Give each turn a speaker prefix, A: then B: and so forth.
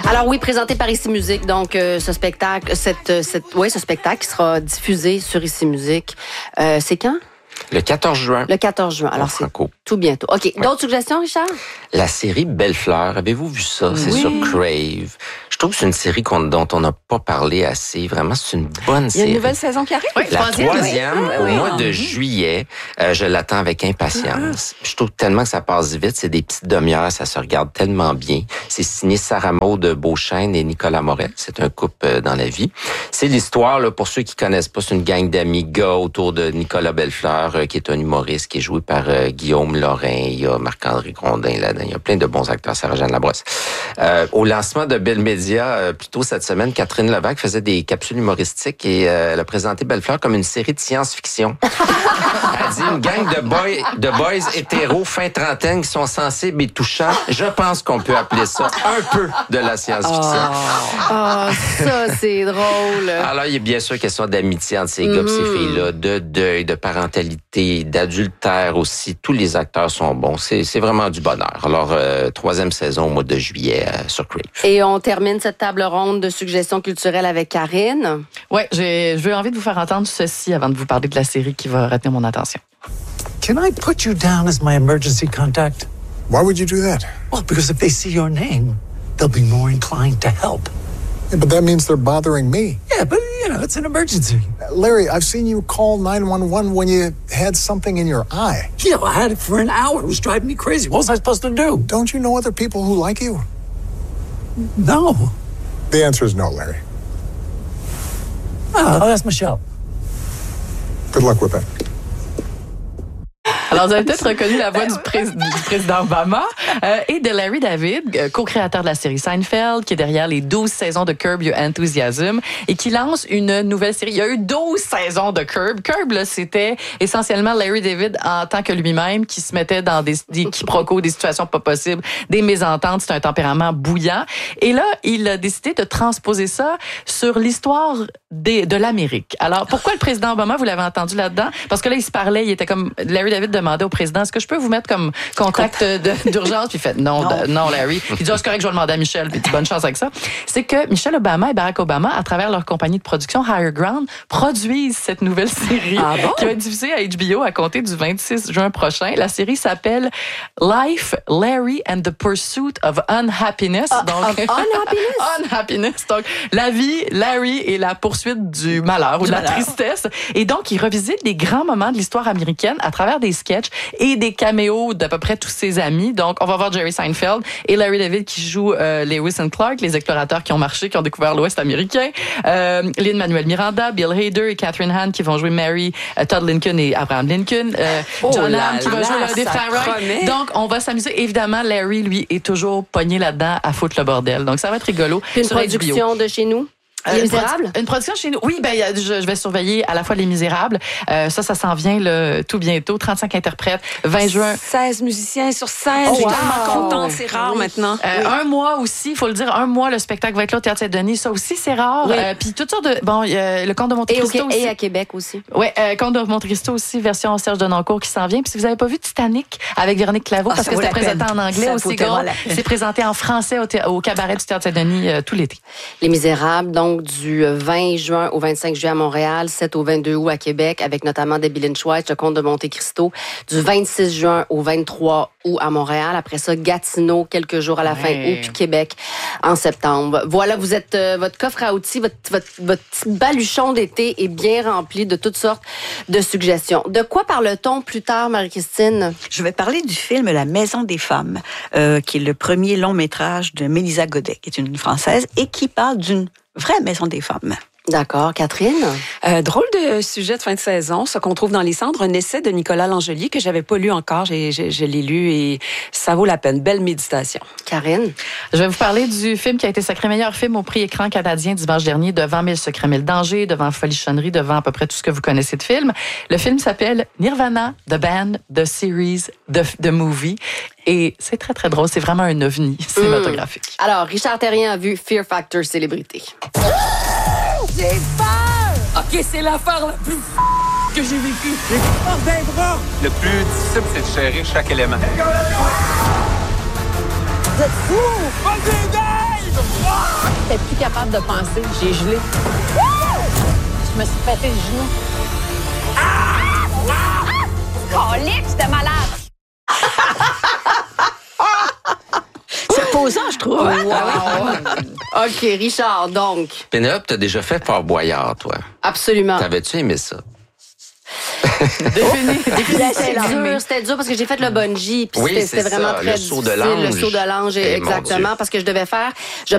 A: Alors oui, présenté par Ici Musique, donc ce spectacle, ce spectacle qui sera diffusé sur Ici Musique, c'est quand?
B: Le 14 juin.
A: Le 14 juin. Alors, c'est tout bientôt. OK. Ouais. D'autres suggestions, Richard?
B: La série Belle Fleur. Avez-vous vu ça? C'est sur Crave. Je trouve que c'est une série dont on n'a pas parlé assez. Vraiment, c'est une bonne série.
C: Il y a une nouvelle saison qui arrive?
B: Oui, la troisième, au mois de juillet. Je l'attends avec impatience. Je trouve tellement que ça passe vite. C'est des petites demi-heures. Ça se regarde tellement bien. C'est signé Sarah Maud Beauchesne et Nicolas Morel. C'est un couple dans la vie. C'est l'histoire, là, pour ceux qui connaissent pas, c'est une gang d'amis gars autour de Nicolas Bellefleur, qui est un humoriste, qui est joué par Guillaume Lorrain. Il y a Marc-André Grondin là-dedans. Il y a plein de bons acteurs. Sarah-Jeanne Labrosse. Au lancement de Bell Media, plus tôt cette semaine, Catherine Levac faisait des capsules humoristiques et elle a présenté Bellefleur comme une série de science-fiction. Elle dit une gang de boys hétéros fin trentaine qui sont sensibles et touchants. Je pense qu'on peut appeler ça un peu de la science-fiction.
A: Ça, c'est drôle.
B: Alors, il y a bien sûr question d'amitié entre ces gars et ces filles-là, de deuil, de parentalité, d'adultère aussi. Tous les acteurs sont bons. C'est vraiment du bonheur. Alors, troisième saison au mois de juillet sur Crave.
A: Et on termine cette table ronde de suggestions culturelles avec Karine.
D: Ouais, je veux envie de vous faire entendre ceci avant de vous parler de la série qui va retenir mon attention.
E: Can I put you down as my emergency contact?
F: Why would you do that?
E: Well, because if they see your name, they'll be more inclined to help.
F: Yeah, but that means they're bothering me.
E: Yeah, but, it's an emergency.
F: Larry, I've seen you call 911 when you had something in your eye.
E: Yeah, well, I had it for an hour. It was driving me crazy. What was I supposed to do?
F: Don't you know other people who like you?
E: No.
F: The answer is no, Larry.
E: Oh, that's Michelle.
F: Good luck with that.
D: Alors, vous avez peut-être reconnu la voix du président Obama et de Larry David, co-créateur de la série Seinfeld, qui est derrière les 12 saisons de Curb Your Enthusiasm et qui lance une nouvelle série. Il y a eu 12 saisons de Curb. Curb, là, c'était essentiellement Larry David en tant que lui-même qui se mettait dans des quiproquos, des situations pas possibles, des mésententes. C'est un tempérament bouillant. Et là, il a décidé de transposer ça sur l'histoire de l'Amérique. Alors, pourquoi le président Obama, vous l'avez entendu là-dedans? Parce que là, il se parlait, il était comme Larry David demandait au président, est-ce que je peux vous mettre comme contact d'urgence? Puis il fait non, Larry. Il dit, c'est correct, je vais demander à Michelle. Puis il dit, bonne chance avec ça. C'est que Michelle Obama et Barack Obama, à travers leur compagnie de production Higher Ground, produisent cette nouvelle série qui va être diffusée à HBO à compter du 26 juin prochain. La série s'appelle Life, Larry and the Pursuit of Unhappiness. Donc, Unhappiness. Donc, la vie, Larry et la poursuite du malheur ou de la tristesse. Et donc, il revisite les grands moments de l'histoire américaine à travers des sketchs et des caméos d'à peu près tous ses amis. Donc, on va voir Jerry Seinfeld et Larry David qui joue Lewis and Clark, les explorateurs qui ont marché, qui ont découvert l'Ouest américain. Lin-Manuel Miranda, Bill Hader et Catherine Hahn qui vont jouer Mary, Todd Lincoln et Abraham Lincoln. John Hamm qui va jouer l'un des frères Wright. Donc, on va s'amuser. Évidemment, Larry, lui, est toujours pogné là-dedans à foutre le bordel. Donc, ça va être rigolo.
A: Une production de chez nous? Les Misérables?
D: Une production chez nous. Oui, je vais surveiller à la fois Les Misérables. Ça s'en vient tout bientôt. 35 interprètes, 20 juin.
C: 16 musiciens sur scène. Je suis tellement contente. C'est rare maintenant.
D: Un mois aussi, il faut le dire, un mois, le spectacle va être là au Théâtre Saint-Denis. Ça aussi, c'est rare.
A: Oui.
D: Puis toutes sortes de... Bon, le Conte de Monte-Cristo aussi.
A: Et à Québec aussi.
D: Oui, Conte de Monte-Cristo aussi, version Serge Denoncourt qui s'en vient. Puis si vous n'avez pas vu Titanic avec Véronique Claveau, parce que c'était présenté en anglais aussi, c'est présenté en français au cabaret du Théâtre Saint-Denis tout l'été.
A: Les Misérables, donc du 20 juin au 25 juillet à Montréal, 7 au 22 août à Québec, avec notamment Debbie Lynch White, le Comte de Monte-Cristo, du 26 juin au 23 août à Montréal. Après ça, Gatineau, quelques jours à la fin août, puis Québec en septembre. Voilà, vous êtes votre coffre à outils, votre petit baluchon d'été est bien rempli de toutes sortes de suggestions. De quoi parle-t-on plus tard, Marie-Christine?
G: Je vais parler du film La Maison des femmes, qui est le premier long métrage de Mélisa Godet, qui est une Française, et qui parle d'une vraie maison des femmes.
A: D'accord. Catherine?
C: Drôle de sujet de fin de saison, ce qu'on trouve dans les cendres, un essai de Nicolas Langelier que j'avais pas lu encore. Je l'ai lu et ça vaut la peine. Belle méditation.
A: Karine?
D: Je vais vous parler du film qui a été sacré meilleur film au prix écran canadien dimanche dernier, devant 1000 secrets, 1000 dangers, devant Folichonnerie, devant à peu près tout ce que vous connaissez de film. Le film s'appelle Nirvana, The Band, The Series, The Movie. Et c'est très, très drôle. C'est vraiment un ovni cinématographique.
A: Alors, Richard Terrien a vu Fear Factor Célébrité.
H: J'ai peur! OK, c'est l'affaire la plus que j'ai vécue. J'ai peur d'un bras.
I: Le plus difficile, c'est de gérer chaque élément.
H: Vous êtes fous! Vas-y, Dave! J'étais plus capable de penser. J'ai gelé. Je me suis pété le genou. Colique, j'étais malade.
G: C'est reposant, je trouve.
A: Wow. OK, Richard, donc.
B: Pénélope, t'as déjà fait Fort Boyard, toi.
A: Absolument.
B: T'avais-tu aimé ça?
A: C'était dur parce que j'ai fait le bungee puis
B: Oui,
A: c'était
B: c'est
A: vraiment
B: ça,
A: très
B: le saut de
A: difficile, le
B: l'ange.
A: saut de l'ange,
B: Eh, mon
A: exactement,
B: Dieu.
A: parce que je devais faire